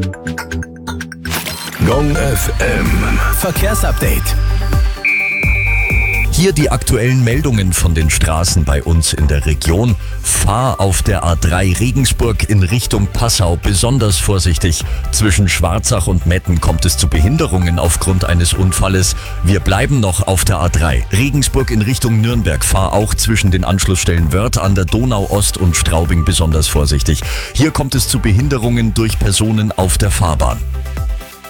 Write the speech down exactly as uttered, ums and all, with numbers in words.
Gong F M Verkehrsupdate. Hier die aktuellen Meldungen von den Straßen bei uns in der Region. Fahr auf der A drei Regensburg in Richtung Passau besonders vorsichtig. Zwischen Schwarzach und Metten kommt es zu Behinderungen aufgrund eines Unfalles. Wir bleiben noch auf der A drei. Regensburg in Richtung Nürnberg. Fahr auch zwischen den Anschlussstellen Wörth an der Donau Ost und Straubing besonders vorsichtig. Hier kommt es zu Behinderungen durch Personen auf der Fahrbahn.